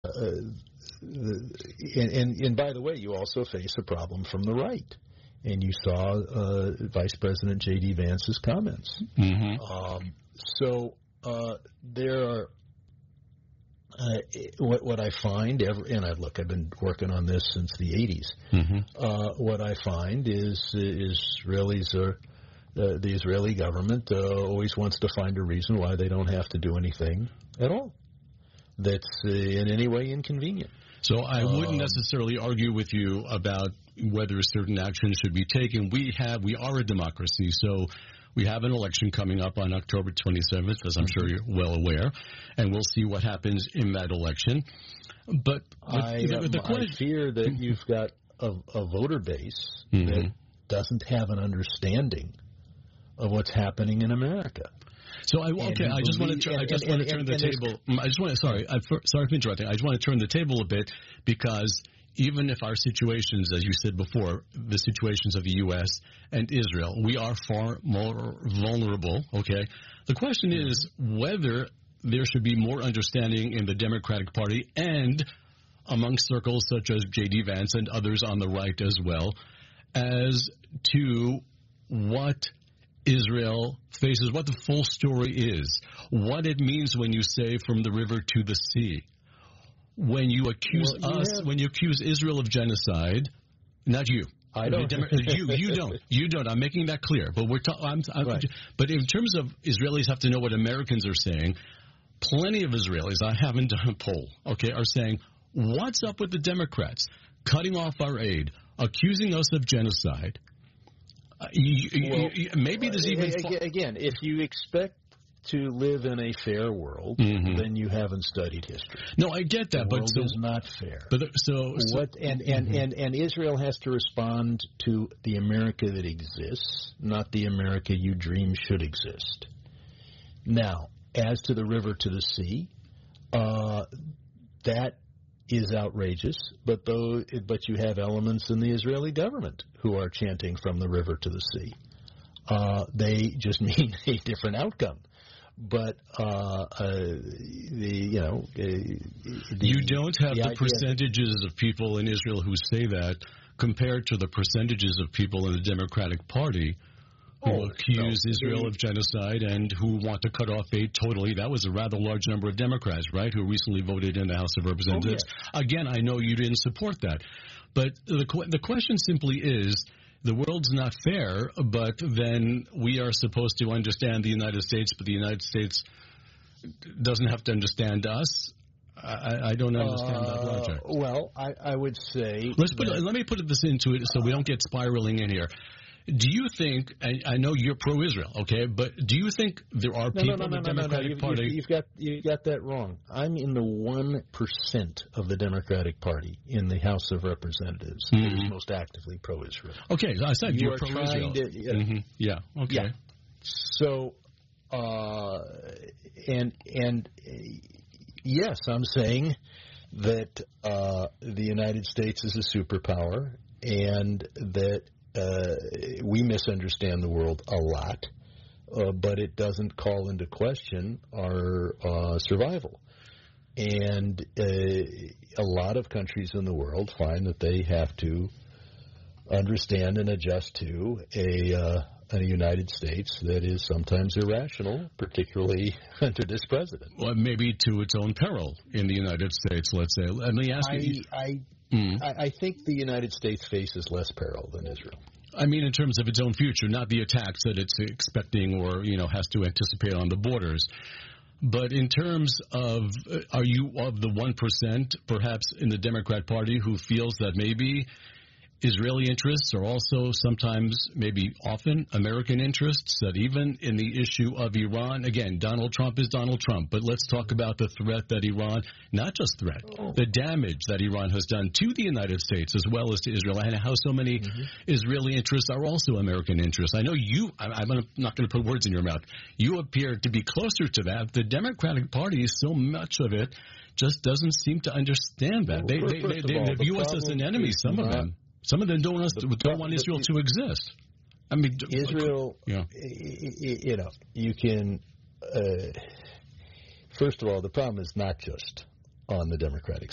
and by the way, you also face a problem from the right. And you saw Vice President J.D. Vance's comments. Mm-hmm. So there are what I find, and I've been working on this since the 80s. Mm-hmm. What I find is Israelis are the Israeli government always wants to find a reason why they don't have to do anything at all that's in any way inconvenient. So I wouldn't necessarily argue with you about whether certain action should be taken. We are a democracy, so we have an election coming up on October 27th, as I'm sure you're well aware, and we'll see what happens in that election. But I fear that you've got a voter base that doesn't have an understanding of what's happening in America. So I just want to turn the table. Sorry for interrupting. I just want to turn the table a bit because even if our situations, as you said before, the situations of the U.S. and Israel, we are far more vulnerable. Okay, the question is whether there should be more understanding in the Democratic Party and among circles such as J.D. Vance and others on the right as well, as to what Israel faces, what the full story is, what it means when you say from the river to the sea. When you accuse when you accuse Israel of genocide, not you. I don't. You don't. I'm making that clear. But right. But in terms of Israelis have to know what Americans are saying. Plenty of Israelis, I haven't done a poll, okay, are saying, what's up with the Democrats cutting off our aid, accusing us of genocide? Maybe there's even again, if you expect to live in a fair world, then you haven't studied history. No, I get that, but the world is not fair. But and Israel has to respond to the America that exists, not the America you dream should exist. Now, as to the river to the sea, that is outrageous, but you have elements in the Israeli government who are chanting from the river to the sea. They just mean a different outcome. But you don't have the percentages of people in Israel who say that compared to the percentages of people in the Democratic Party who accuse Israel of genocide and who want to cut off aid totally. That was a rather large number of Democrats, right, who recently voted in the House of Representatives. Again, I know you didn't support that. But the question simply is, the world's not fair, but then we are supposed to understand the United States, but the United States doesn't have to understand us. I don't understand that logic. Well, I would say... Let me put this into it so we don't get spiraling in here. Do you think, I know you're pro-Israel, okay, but do you think there are people in the Democratic Party... You've got that wrong. I'm in the 1% of the Democratic Party in the House of Representatives that is most actively pro-Israel. Okay, I said you're pro-Israel. Yeah, okay. Yeah. So, yes, I'm saying that the United States is a superpower and that we misunderstand the world a lot, but it doesn't call into question our survival. And a lot of countries in the world find that they have to understand and adjust to a United States that is sometimes irrational, particularly under this president. Well, maybe to its own peril in the United States, let's say. Let me ask you... I think the United States faces less peril than Israel. I mean in terms of its own future, not the attacks that it's expecting or, has to anticipate on the borders. But in terms of, are you of the 1% perhaps in the Democrat Party who feels that maybe Israeli interests are also sometimes, maybe often, American interests, that even in the issue of Iran, again, Donald Trump is Donald Trump, but let's talk about the threat that Iran, not just threat, the damage that Iran has done to the United States as well as to Israel, and how so many Israeli interests are also American interests. I know you, I'm not going to put words in your mouth, you appear to be closer to that. The Democratic Party, so much of it, just doesn't seem to understand that. They view us as an enemy, some of them. Some of them don't want Israel to exist. I mean, Israel, you can, first of all, the problem is not just on the Democratic